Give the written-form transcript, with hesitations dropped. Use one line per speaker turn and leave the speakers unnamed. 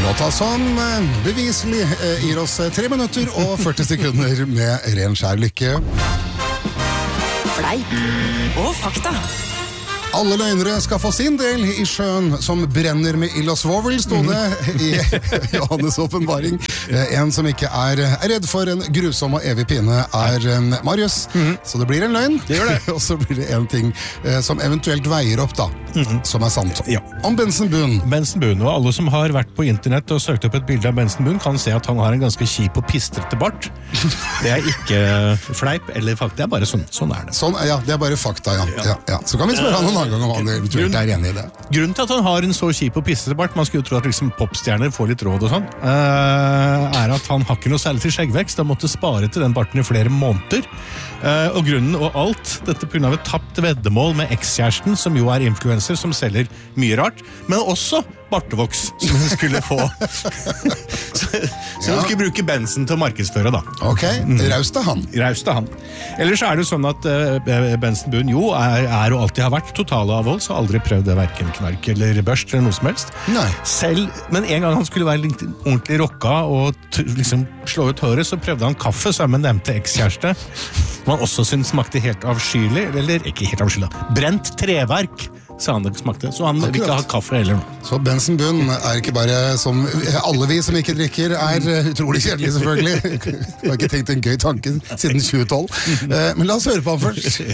Låta som beviselig gir oss 3 minutter og 40 sekunder med ren skjær lykke.
Fleip og fakta.
Alle løgnere skal få sin del i sjøen som brenner med ild og svovel, stod det i Johannes åpenbaring. En som ikke er redd for en grusom og evig pine er Marius. Så det blir en løgn.
Det gjør det.
Og så blir det en ting som eventuelt veier opp da, som er sant.
Ja.
Om Benson Boone.
Benson Boone, og alle som har vært på internett og søkt opp et bilde av Benson Boone kan se at han har en ganske kjip og pistrete bart. Det er ikke fleip eller fakta, det er bare sånn er det.
Sånn, ja, det er bare fakta, ja. Ja. Så kan vi spørre han en annen gang om han eventuelt er enig i det.
Grunnen til at han har en så kjip og pistrete bart, man skulle jo tro at liksom popstjerner får litt råd og sånn, er at han har ikke noe særlig til skjeggvekst, han måtte spare til den barten i flere måneder. Og grunnen og alt, dette på grunn av et tapt veddemål med ekskjæresten, som jo er influencer, som selger mye rart, men også bartevoks, som hun skulle få. Så hun skulle bruke Benson til å markedsføre, da.
Ok, raust av han.
Raust av han. Ellers er det sånn at Benson Boone jo er og alltid har vært totalavholds, og aldri prøvd hverken knark eller børst eller noe som helst.
Nei.
Men en gang han skulle være litt ordentlig rocka og liksom slå ut håret, så prøvde han kaffe sammen med nevnte ekskjæreste, som han også synes smakte helt avskyelig, eller ikke helt avskyelig, brent treverk, sa han det smakte, så han vil ikke ha kaffe heller nå.
Så Benson Boone er ikke bare som alle vi som ikke drikker, er utrolig kjedelig selvfølgelig. Jeg har ikke tenkt en gøy tanke siden 2012. Men la oss høre på han først.